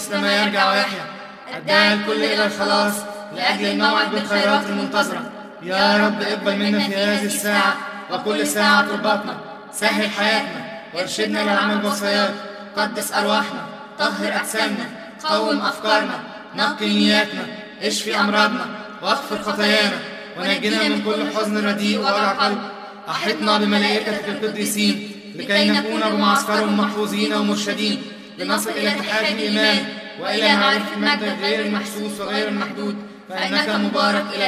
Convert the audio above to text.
مثل ما يرجع ويحيا. الداعي الكل إلى الخلاص لأجل الموعد بالخيرات المنتظرة. يا رب اقبل منا في هذه الساعة وكل ساعة رباطنا. سهل حياتنا وارشدنا لعمل وصاياك. قدس أرواحنا، طهر أجسامنا، قوم أفكارنا، نقي نياتنا، اشفي أمراضنا واغفر خطايانا، ونجنا من كل حزن رديء ووجع قلب. أحطنا بملائكتك القديسين لكي نكون بمعسكرهم محفوظين ومرشدين، لنصل إلى اتحاد الإيمان وإلى معرفة مجدك غير المحسوس وغير المحدود، فإنك مبارك إلى